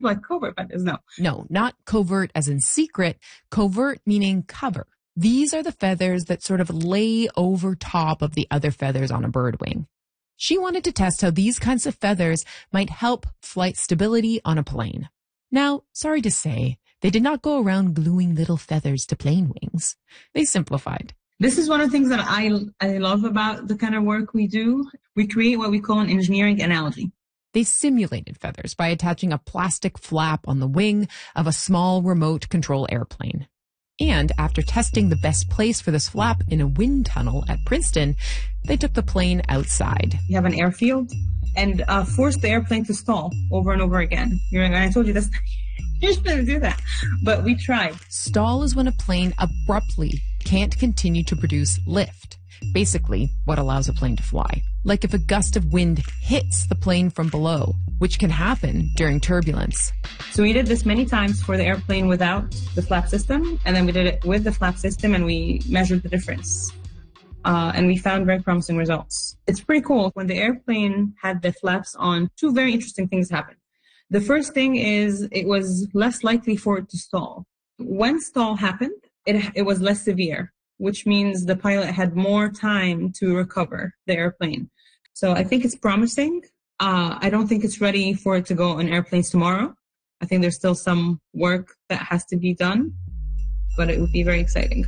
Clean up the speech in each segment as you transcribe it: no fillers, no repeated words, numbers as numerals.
Like covert feathers, no. No, not covert as in secret, covert meaning cover. These are the feathers that sort of lay over top of the other feathers on a bird wing. She wanted to test how these kinds of feathers might help flight stability on a plane. Now, sorry to say, they did not go around gluing little feathers to plane wings. They simplified. This is one of the things that I love about the kind of work we do. We create what we call an engineering analogy. They simulated feathers by attaching a plastic flap on the wing of a small remote control airplane. And after testing the best place for this flap in a wind tunnel at Princeton, they took the plane outside. You have an airfield and forced the airplane to stall over and over again. And I told you this, you shouldn't do that. But we tried. Stall is when a plane abruptly can't continue to produce lift. Basically, what allows a plane to fly. Like if a gust of wind hits the plane from below, which can happen during turbulence. So we did this many times for the airplane without the flap system, and then we did it with the flap system, and we measured the difference. And we found very promising results. It's pretty cool. When the airplane had the flaps on, two very interesting things happened. The first thing is it was less likely for it to stall. When stall happened, it was less severe, which means the pilot had more time to recover the airplane. So I think it's promising. I don't think it's ready for it to go on airplanes tomorrow. I think there's still some work that has to be done, but it would be very exciting.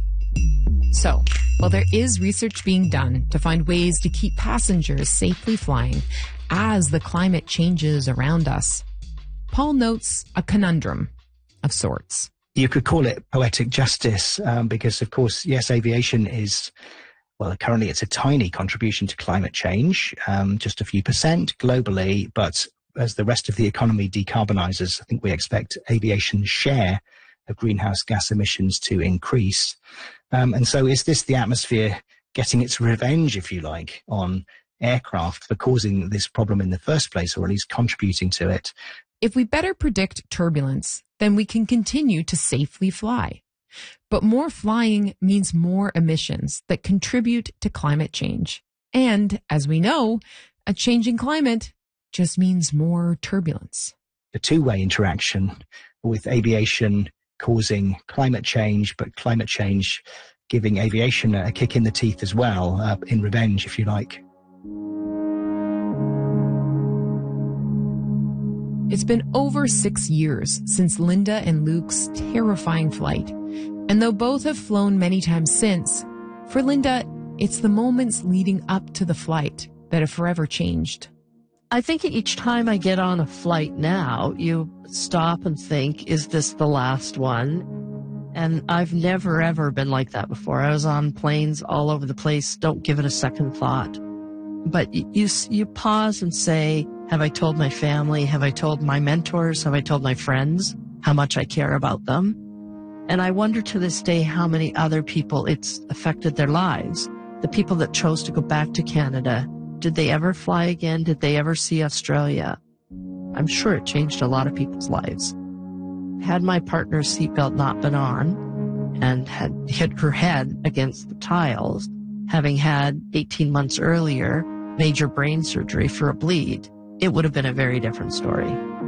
So, while there is research being done to find ways to keep passengers safely flying as the climate changes around us, Paul notes a conundrum of sorts. You could call it poetic justice because, of course, yes, aviation is, well, currently it's a tiny contribution to climate change, just a few percent globally. But as the rest of the economy decarbonizes, I think we expect aviation's share of greenhouse gas emissions to increase. And so is this the atmosphere getting its revenge, if you like, on aircraft for causing this problem in the first place, or at least contributing to it? If we better predict turbulence, then we can continue to safely fly. But more flying means more emissions that contribute to climate change. And as we know, a changing climate just means more turbulence. A two-way interaction with aviation causing climate change, but climate change giving aviation a kick in the teeth as well, in revenge, if you like. It's been over 6 years since Linda and Luke's terrifying flight. And though both have flown many times since, for Linda, it's the moments leading up to the flight that have forever changed. I think each time I get on a flight now, you stop and think, is this the last one? And I've never, ever been like that before. I was on planes all over the place. Don't give it a second thought. But you pause and say, have I told my family? Have I told my mentors? Have I told my friends how much I care about them? And I wonder to this day how many other people it's affected their lives. The people that chose to go back to Canada, did they ever fly again? Did they ever see Australia? I'm sure it changed a lot of people's lives. Had my partner's seatbelt not been on and had hit her head against the tiles, having had 18 months earlier major brain surgery for a bleed, it would have been a very different story.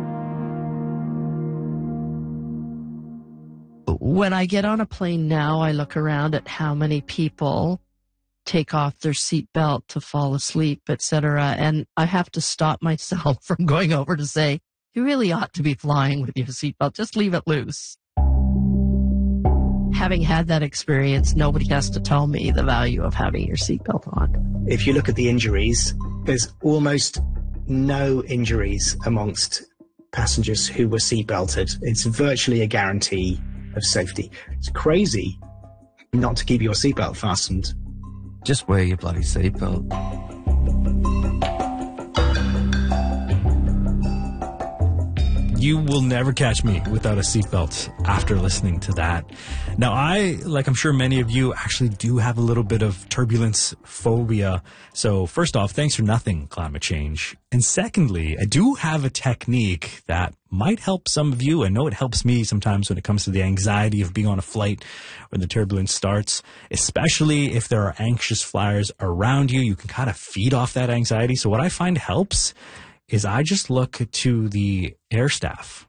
When I get on a plane now, I look around at how many people take off their seatbelt to fall asleep, etc., and I have to stop myself from going over to say, you really ought to be flying with your seatbelt. Just leave it loose. Having had that experience, nobody has to tell me the value of having your seatbelt on. If you look at the injuries, there's almost no injuries amongst passengers who were seatbelted. It's virtually a guarantee of safety. It's crazy not to keep your seatbelt fastened. Just wear your bloody seatbelt. You will never catch me without a seatbelt after listening to that. Now, I, like I'm sure many of you, actually do have a little bit of turbulence phobia. So first off, thanks for nothing, climate change. And secondly, I do have a technique that might help some of you. I know it helps me sometimes when it comes to the anxiety of being on a flight when the turbulence starts, especially if there are anxious flyers around you. You can kind of feed off that anxiety. So what I find helps is I just look to the air staff